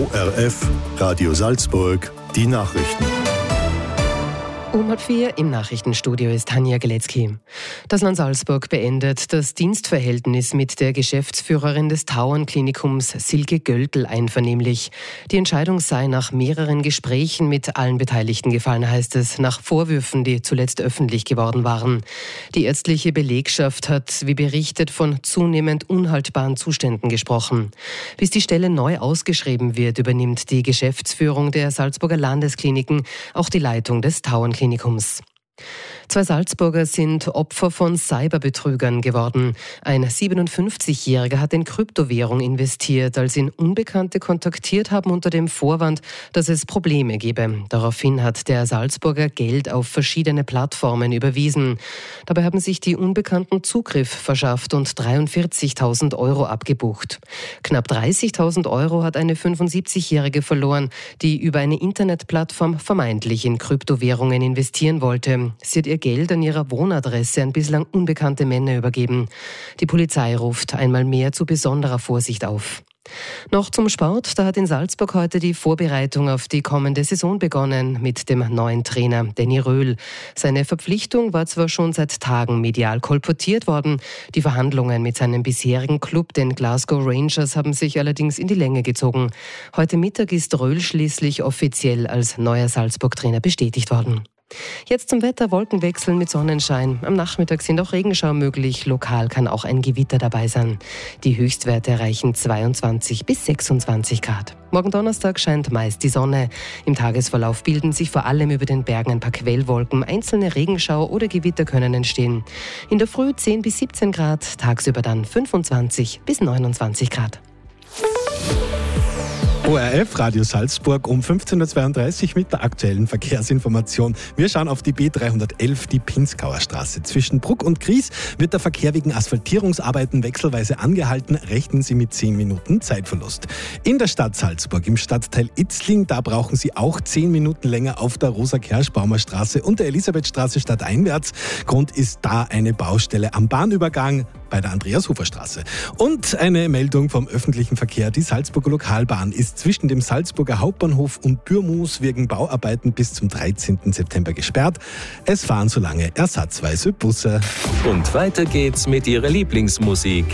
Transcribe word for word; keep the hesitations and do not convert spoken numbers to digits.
O R F, Radio Salzburg, die Nachrichten. Um halb vier im Nachrichtenstudio ist Tanja Geletzky. Das Land Salzburg beendet das Dienstverhältnis mit der Geschäftsführerin des Tauernklinikums Silke Göldl einvernehmlich. Die Entscheidung sei nach mehreren Gesprächen mit allen Beteiligten gefallen, heißt es, nach Vorwürfen, die zuletzt öffentlich geworden waren. Die ärztliche Belegschaft hat, wie berichtet, von zunehmend unhaltbaren Zuständen gesprochen. Bis die Stelle neu ausgeschrieben wird, übernimmt die Geschäftsführung der Salzburger Landeskliniken auch die Leitung des Tauernklinikums. Zwei Salzburger sind Opfer von Cyberbetrügern geworden. Ein siebenundfünfzigjähriger hat in Kryptowährung investiert, als ihn Unbekannte kontaktiert haben unter dem Vorwand, dass es Probleme gebe. Daraufhin hat der Salzburger Geld auf verschiedene Plattformen überwiesen. Dabei haben sich die Unbekannten Zugriff verschafft und dreiundvierzigtausend Euro abgebucht. Knapp dreißigtausend Euro hat eine fünfundsiebzigjährige verloren, die über eine Internetplattform vermeintlich in Kryptowährungen investieren wollte. Sie hat ihr Geld an ihrer Wohnadresse an bislang unbekannte Männer übergeben. Die Polizei ruft einmal mehr zu besonderer Vorsicht auf. Noch zum Sport. Da hat in Salzburg heute die Vorbereitung auf die kommende Saison begonnen mit dem neuen Trainer Danny Röhl. Seine Verpflichtung war zwar schon seit Tagen medial kolportiert worden. Die Verhandlungen mit seinem bisherigen Club, den Glasgow Rangers, haben sich allerdings in die Länge gezogen. Heute Mittag ist Röhl schließlich offiziell als neuer Salzburg-Trainer bestätigt worden. Jetzt zum Wetter, Wolkenwechsel mit Sonnenschein. Am Nachmittag sind auch Regenschauer möglich. Lokal kann auch ein Gewitter dabei sein. Die Höchstwerte erreichen zweiundzwanzig bis sechsundzwanzig Grad. Morgen Donnerstag scheint meist die Sonne. Im Tagesverlauf bilden sich vor allem über den Bergen ein paar Quellwolken. Einzelne Regenschauer oder Gewitter können entstehen. In der Früh zehn bis siebzehn Grad, tagsüber dann fünfundzwanzig bis neunundzwanzig Grad. O R F Radio Salzburg um fünfzehn Uhr zweiunddreißig mit der aktuellen Verkehrsinformation. Wir schauen auf die B dreihundertelf, die Pinzgauer Straße. Zwischen Bruck und Gries wird der Verkehr wegen Asphaltierungsarbeiten wechselweise angehalten. Rechnen Sie mit zehn Minuten Zeitverlust. In der Stadt Salzburg, im Stadtteil Itzling, da brauchen Sie auch zehn Minuten länger auf der Rosa-Kerschbaumer Straße und der Elisabethstraße stadteinwärts. Grund ist da eine Baustelle am Bahnübergang bei der Andreas-Hofer-Straße. Und eine Meldung vom öffentlichen Verkehr. Die Salzburger Lokalbahn ist zwischen dem Salzburger Hauptbahnhof und Bürmus wegen Bauarbeiten bis zum dreizehnten September gesperrt. Es fahren so lange ersatzweise Busse. Und weiter geht's mit Ihrer Lieblingsmusik.